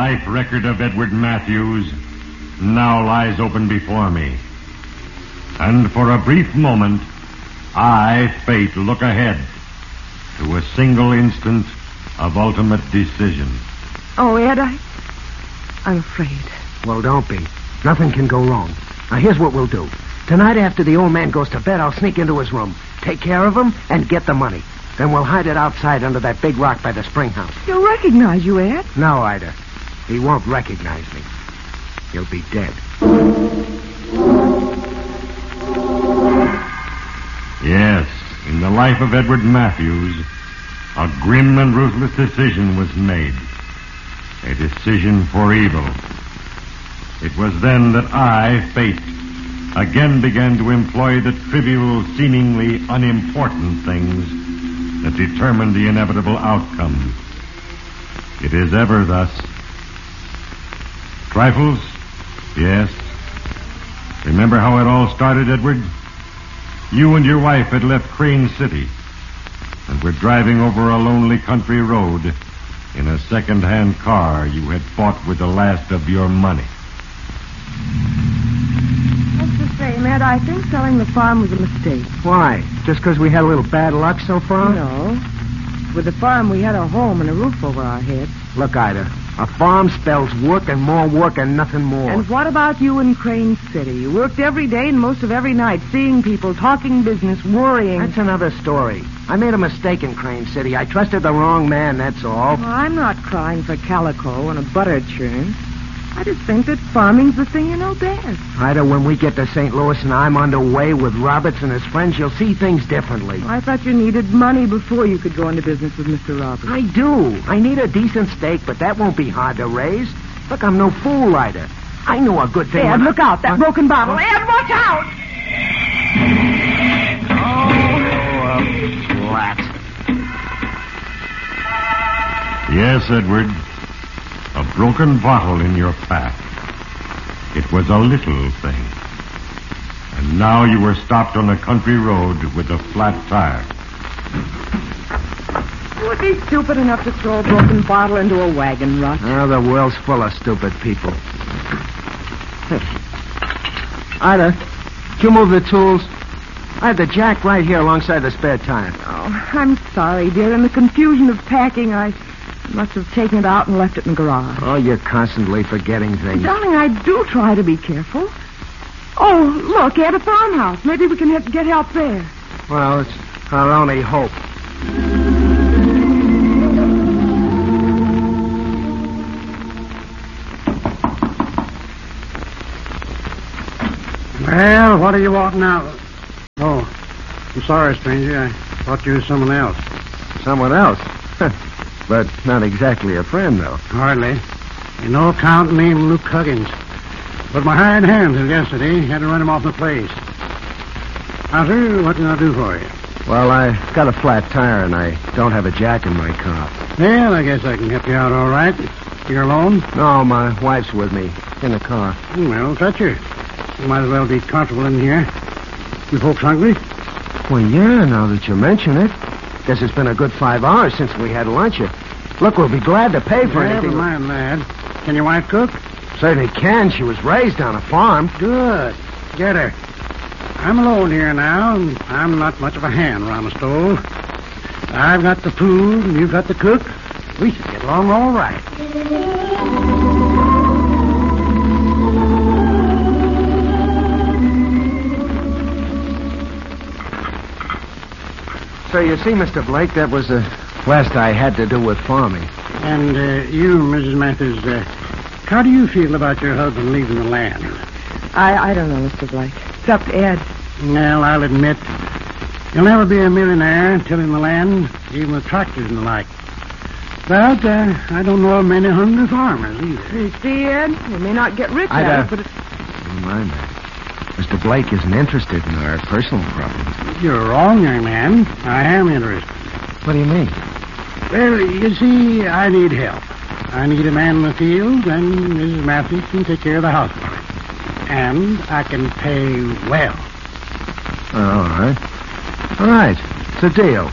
life record of Edward Matthews now lies open before me. And for a brief moment, I, fate, look ahead to a single instant of ultimate decision. Oh, Ed, I'm afraid. Well, don't be. Nothing can go wrong. Now, here's what we'll do. Tonight, after the old man goes to bed, I'll sneak into his room, take care of him, and get the money. Then we'll hide it outside under that big rock by the spring house. He'll recognize you, Ed. No, Ida. He won't recognize me. He'll be dead. Yes, in the life of Edward Matthews, a grim and ruthless decision was made. A decision for evil. It was then that I, fate, again began to employ the trivial, seemingly unimportant things that determine the inevitable outcome. It is ever thus. Trifles? Yes. Remember how it all started, Edward? You and your wife had left Crane City and were driving over a lonely country road in a second-hand car you had bought with the last of your money. That's the same, Ed. I think selling the farm was a mistake. Why? Just because we had a little bad luck so far? No. With the farm, we had a home and a roof over our heads. Look, Ida, a farm spells work and more work and nothing more. And what about you in Crane City? You worked every day and most of every night, seeing people, talking business, worrying. That's another story. I made a mistake in Crane City. I trusted the wrong man, that's all. Well, I'm not crying for calico and a butter churn. I just think that farming's the thing you know best. Ida, when we get to St. Louis and I'm underway with Roberts and his friends, you'll see things differently. I thought you needed money before you could go into business with Mr. Roberts. I do. I need a decent stake, but that won't be hard to raise. Look, I'm no fool, Ida. I know a good thing. Ed, look out. That broken bottle. Ed, watch out! Flat. Yes, Edward. A broken bottle in your path. It was a little thing. And now you were stopped on a country road with a flat tire. Who would be stupid enough to throw a broken bottle into a wagon rut? Oh, the world's full of stupid people. Hey. Ida, could you move the tools? I have the jack right here alongside the spare tire. Oh, I'm sorry, dear. In the confusion of packing, I must have taken it out and left it in the garage. Oh, you're constantly forgetting things. Darling, I do try to be careful. Oh, look, at a farmhouse. Maybe we can get help there. Well, it's our only hope. Well, what do you want now? Oh, I'm sorry, stranger. I thought you were someone else. Someone else? But not exactly a friend, though. Hardly. You know, Count named Luke Huggins. But my hired hand since yesterday had to run him off the place. Now, sir, what can I do for you? Well, I got a flat tire, and I don't have a jack in my car. Well, I guess I can help you out all right. You're alone? No, my wife's with me in the car. Well, fetch her. You might as well be comfortable in here. You folks hungry? Well, yeah, now that you mention it. Guess it's been a good 5 hours since we had lunch. Look, we'll be glad to pay for anything. Never mind, lad. Can your wife cook? Certainly can. She was raised on a farm. Good. Get her. I'm alone here now, and I'm not much of a hand around the stove. I've got the food, and you've got the cook. We should get along all right. So you see, Mr. Blake, that was the last I had to do with farming. And you, Mrs. Matthews, how do you feel about your husband leaving the land? I don't know, Mr. Blake. It's up to Ed. Well, I'll admit, you'll never be a millionaire tilling the land, even with tractors and the like. But I don't know of many hungry farmers either. You see, Ed, we may not get rich at it, but it's... Never mind that. Mr. Blake isn't interested in our personal problems. You're wrong, young man. I am interested. What do you mean? Well, you see, I need help. I need a man in the field, and Mrs. Matthews can take care of the house for me. And I can pay well. All right. All right. It's a deal.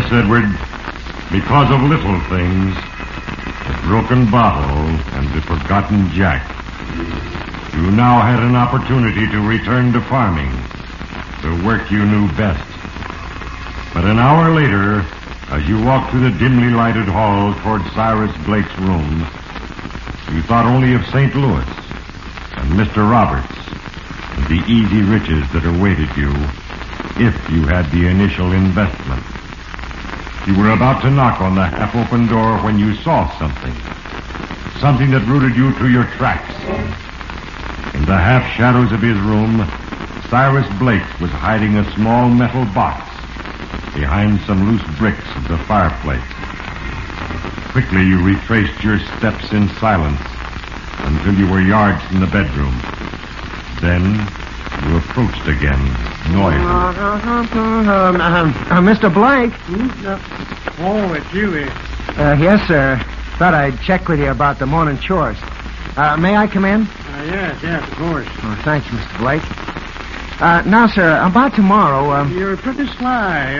Yes, Edward. Because of little things, the broken bottle and the forgotten Jack, you now had an opportunity to return to farming, the work you knew best. But an hour later, as you walked through the dimly lighted hall toward Cyrus Blake's room, you thought only of St. Louis and Mr. Roberts and the easy riches that awaited you if you had the initial investment. You were about to knock on the half-open door when you saw something. Something that rooted you to your tracks. In the half-shadows of his room, Cyrus Blake was hiding a small metal box behind some loose bricks of the fireplace. Quickly you retraced your steps in silence until you were yards from the bedroom. Then you approached again, noisily. Mr. Blake? Oh, it's you here. Yes, sir. Thought I'd check with you about the morning chores. May I come in? Yes, of course. Oh, thanks, Mr. Blake. Now, sir, about tomorrow, You're pretty sly,